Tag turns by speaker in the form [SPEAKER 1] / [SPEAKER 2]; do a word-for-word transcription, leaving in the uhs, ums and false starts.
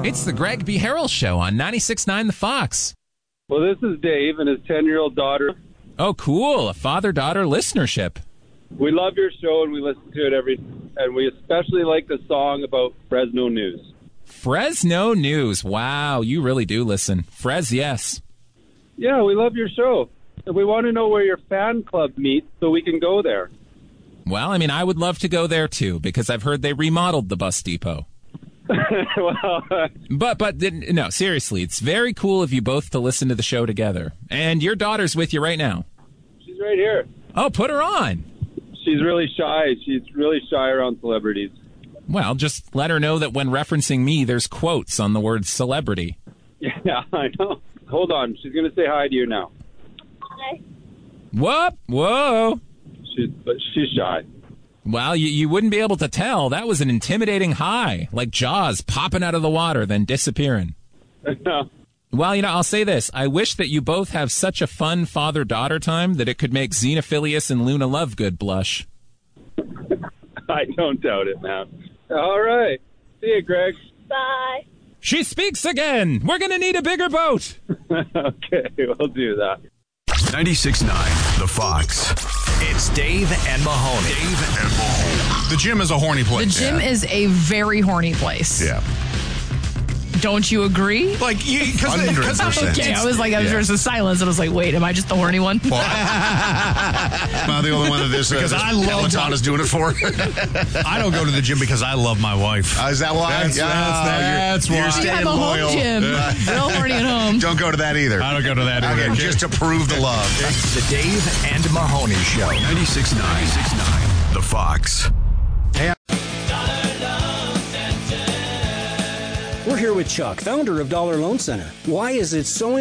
[SPEAKER 1] It's the Greg B. Harrell Show on ninety-six point nine The Fox.
[SPEAKER 2] Well, this is Dave and his ten-year-old daughter.
[SPEAKER 1] Oh, cool. A father-daughter listenership.
[SPEAKER 2] We love your show, and we listen to it every... And we especially like the song about Fresno News.
[SPEAKER 1] Fresno News. Wow, you really do listen. Fres, yes.
[SPEAKER 2] Yeah, we love your show. And we want to know where your fan club meets so we can go there.
[SPEAKER 1] Well, I mean, I would love to go there, too, because I've heard they remodeled the bus depot.
[SPEAKER 2] well, uh,
[SPEAKER 1] But, but, no, seriously, it's very cool of you both to listen to the show together. And your daughter's with you right now.
[SPEAKER 2] she's right here.
[SPEAKER 1] Oh, put her on.
[SPEAKER 2] She's really shy. She's really shy around celebrities.
[SPEAKER 1] Well, just let her know that when referencing me, there's quotes on the word celebrity.
[SPEAKER 2] Yeah, I know. Hold on. She's going to say hi to you now.
[SPEAKER 3] Hi.
[SPEAKER 1] Whoop, whoa.
[SPEAKER 2] She's, but she's shy.
[SPEAKER 1] Well, you, you wouldn't be able to tell. That was an intimidating hi, like Jaws popping out of the water, then disappearing.
[SPEAKER 2] No.
[SPEAKER 1] Well, you know, I'll say this. I wish that you both have such a fun father-daughter time that it could make Xenophilius and Luna Lovegood blush.
[SPEAKER 2] I don't doubt it, man. All right. See you, Greg.
[SPEAKER 3] Bye.
[SPEAKER 1] She speaks again. We're going to need a bigger boat.
[SPEAKER 2] Okay, we'll do that.
[SPEAKER 4] ninety-six point nine The Fox. It's Dave and Mahoney. Dave and Mahoney.
[SPEAKER 5] The gym is a horny
[SPEAKER 6] The
[SPEAKER 5] place.
[SPEAKER 6] gym is a very horny place.
[SPEAKER 5] Yeah.
[SPEAKER 6] Don't you agree?
[SPEAKER 5] Like, because
[SPEAKER 4] one hundred percent.
[SPEAKER 6] Okay, I was like, I was
[SPEAKER 5] Yeah.
[SPEAKER 6] just a silence, and I was like, wait, am I just the horny one?
[SPEAKER 5] Well, I, am I the only one that this because uh, I love
[SPEAKER 4] Peloton is doing it for.
[SPEAKER 5] I don't go to the gym because I love my wife.
[SPEAKER 4] Uh, is that why?
[SPEAKER 5] That's,
[SPEAKER 4] Yeah,
[SPEAKER 5] that's, that's
[SPEAKER 4] you're,
[SPEAKER 5] why.
[SPEAKER 4] You're
[SPEAKER 6] You have
[SPEAKER 4] staying
[SPEAKER 6] a
[SPEAKER 4] loyal.
[SPEAKER 6] home gym. Real horny at home.
[SPEAKER 4] Don't go to that either.
[SPEAKER 5] I don't go to that either.
[SPEAKER 4] Okay, just to prove the love.
[SPEAKER 7] It's the Dave and Mahoney Show.
[SPEAKER 4] ninety-six point nine The Fox.
[SPEAKER 8] We're here with Chuck, founder of Dollar Loan Center. Why is it so